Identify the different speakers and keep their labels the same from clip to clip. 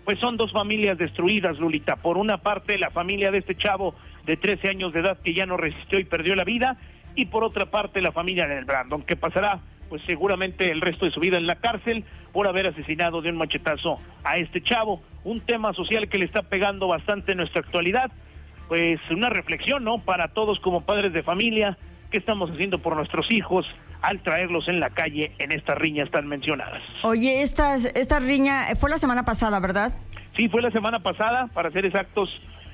Speaker 1: pues son dos familias destruidas, Lulita. Por una parte, la familia de este chavo de 13 años de edad que ya no resistió y perdió la vida, y por otra parte, la familia del Brandon, que pasará pues seguramente el resto de su vida en la cárcel por haber asesinado de un machetazo a este chavo. Un tema social que le está pegando bastante en nuestra actualidad. Pues una reflexión, ¿no?, para todos como padres de familia, ¿qué estamos haciendo por nuestros hijos al traerlos en la calle en estas riñas tan mencionadas?
Speaker 2: Oye, esta riña fue la semana pasada, ¿verdad?
Speaker 1: Sí, fue la semana pasada, para ser exactos.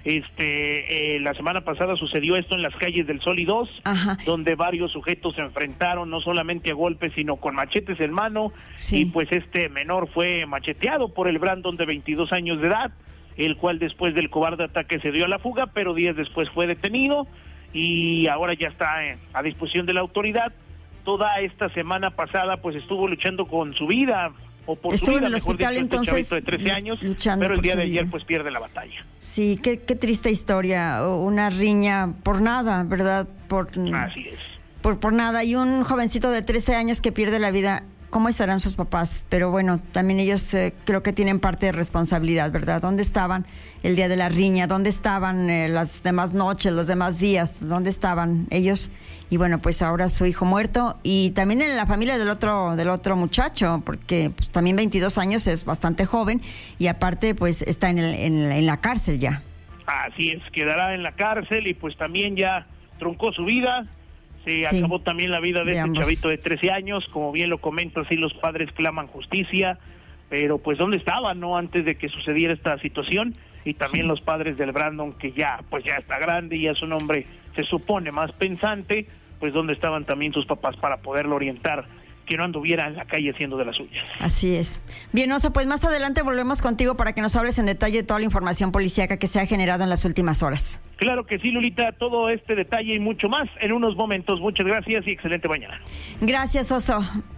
Speaker 1: La semana pasada sucedió esto en las calles del Sol y 2, donde varios sujetos se enfrentaron no solamente a golpes, sino con machetes en mano, y pues este menor fue macheteado por el Brandon de 22 años de edad, el cual después del cobarde ataque se dio a la fuga, pero días después fue detenido, y ahora ya está a disposición de la autoridad. Toda esta semana pasada pues estuvo luchando con su vida, o por su vida, mejor dicho, este chavito de 13 años, pero el día de ayer pues pierde la batalla.
Speaker 2: Sí, qué triste historia, una riña por nada, ¿verdad?
Speaker 1: Así es.
Speaker 2: Por nada, y un jovencito de 13 años que pierde la vida. ¿Cómo estarán sus papás? Pero bueno, también ellos creo que tienen parte de responsabilidad, ¿verdad? ¿Dónde estaban el día de la riña? ¿Dónde estaban las demás noches, los demás días? ¿Dónde estaban ellos? Y bueno, pues ahora su hijo muerto, y también en la familia del otro muchacho, porque pues, también 22 años es bastante joven, y aparte pues está en la cárcel ya.
Speaker 1: Así es, quedará en la cárcel, y pues también ya truncó su vida. Se acabó también la vida de este chavito de 13 años, como bien lo comento, así los padres claman justicia, pero pues ¿dónde estaban, no?, antes de que sucediera esta situación? Y también los padres del Brandon, que ya está grande y ya es un hombre, se supone, más pensante, pues ¿dónde estaban también sus papás para poderlo orientar, que no anduviera en la calle haciendo de las suyas?
Speaker 2: Así es. Bien, Oso, pues más adelante volvemos contigo para que nos hables en detalle de toda la información policíaca que se ha generado en las últimas horas.
Speaker 1: Claro que sí, Lulita, todo este detalle y mucho más en unos momentos. Muchas gracias y excelente mañana.
Speaker 2: Gracias, Oso.